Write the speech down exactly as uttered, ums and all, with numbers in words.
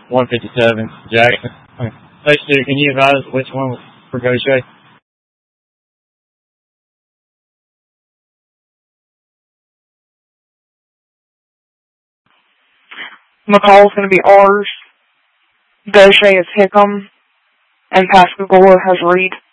one fifty-seven, Jackson. Okay. Hey, Stu, can you advise which one was for Gaucher? McCall's going to be ours. Gaucher is Hickam. And Pascagoula has Reed.